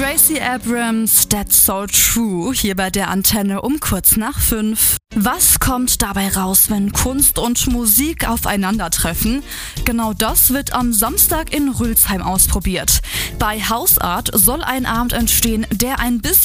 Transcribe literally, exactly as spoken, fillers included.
Gracie Abrams, That's So True, hier bei der Antenne um kurz nach fünf. Was kommt dabei raus, wenn Kunst und Musik aufeinandertreffen? Genau das wird am Samstag in Rülsheim ausprobiert. Bei Hausart soll ein Abend entstehen, der ein bisschen